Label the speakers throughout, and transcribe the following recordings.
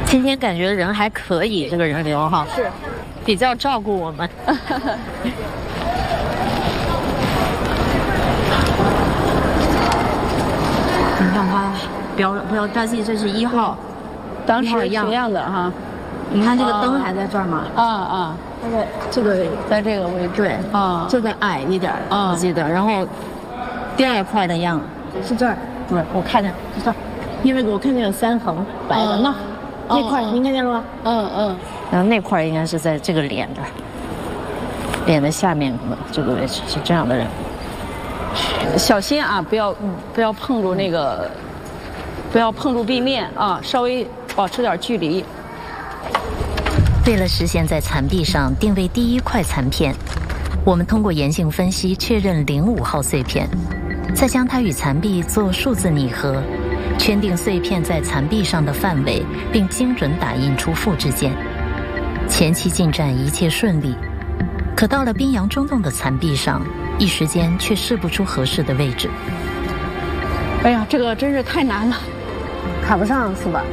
Speaker 1: 今天感觉人还可以，这个人流哈
Speaker 2: 是，
Speaker 1: 比较照顾我们。你看它标记，这是1号，
Speaker 2: 当时一样的哈。
Speaker 1: 你看这个灯还在这儿吗？这个
Speaker 2: 在这个位置。
Speaker 1: 对这个矮一点我记得。然后第2块的样是这儿，对，我看见是这儿，因为我看见有3横白的那块，您看见了吗？然后那块应该是在这个脸的下面这个位置，是这样的人。
Speaker 2: 小心啊，不要碰住那个，不要碰住地面啊，稍微保持点距离。
Speaker 3: 为了实现在残壁上定位第1块残片，我们通过岩性分析确认05号碎片，再将它与残壁做数字拟合，圈定碎片在残壁上的范围，并精准打印出复制件。前期进展一切顺利，可到了滨阳中洞的残壁上，一时间却试不出合适的位置。
Speaker 2: 哎呀，这个真是太难了，
Speaker 1: 卡不上是吧？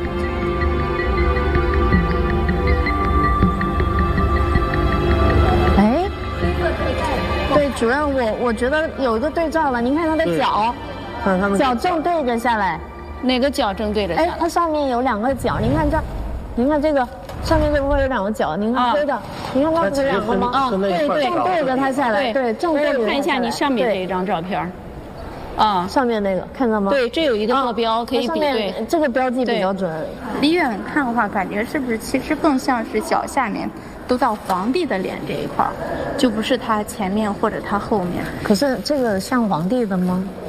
Speaker 1: 哎，对，主任，我觉得有一个对照了，您看他的脚，脚正对着下来，
Speaker 2: 哪个脚正对着下来？
Speaker 1: 哎，它上面有2个脚，您看这，您看这个上面这部分有2个脚，您看对的，您看它不是2个吗？对，正对着它下来，对，正对着。
Speaker 2: 看一下你上面这一张照片。
Speaker 1: 上面那个看到吗？
Speaker 2: 对，这有一个坐标可以比对，
Speaker 1: 这个标记比较准。
Speaker 4: 离远看的话，感觉是不是其实更像是脚下面都到皇帝的脸这一块，就不是他前面或者他后面。
Speaker 1: 可是这个像皇帝的吗？